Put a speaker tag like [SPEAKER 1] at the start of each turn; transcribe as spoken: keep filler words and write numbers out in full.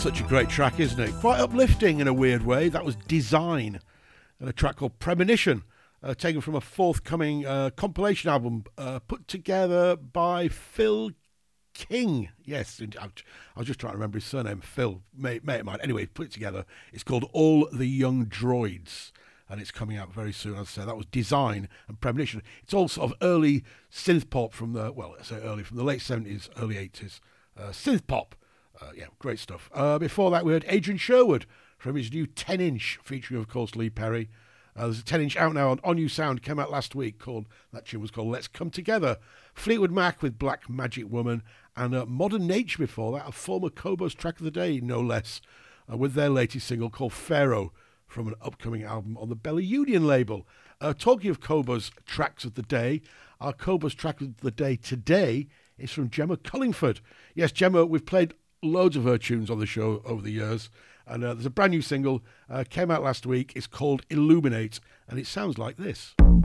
[SPEAKER 1] such a great track, isn't it? Quite uplifting in a weird way. That was Design, and a track called Premonition, uh, taken from a forthcoming uh, compilation album uh, put together by Phil King. Yes, I was just trying to remember his surname. Phil, mate, mate of mine. Anyway, put it together. It's called All the Young Droids, and it's coming out very soon. As I said, that was Design and Premonition. It's all sort of early synth pop from the, well, I say early, from the late seventies, early eighties. Uh, synth pop. Uh, yeah, great stuff. Uh, before that, we heard Adrian Sherwood from his new ten inch, featuring, of course, Lee Perry. Uh, there's a ten inch out now on On You Sound, came out last week. Called That tune was called Let's Come Together. Fleetwood Mac with Black Magic Woman, and uh, Modern Nature before that, a former Cobos track of the day, no less, uh, with their latest single called Pharaoh, from an upcoming album on the Bella Union label. Uh, talking of Cobos tracks of the day, our Cobos track of the day today is from Gemma Cullingford. Yes, Gemma, we've played loads of her tunes on the show over the years, and uh, there's a brand new single, uh, came out last week. It's called Illuminate, and it sounds like this.